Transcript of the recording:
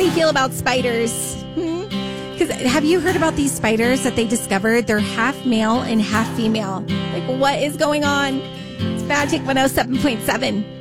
you feel about spiders? Because have you heard about these spiders that they discovered? They're half male and half female. Like, what is going on? It's Magic 107.7.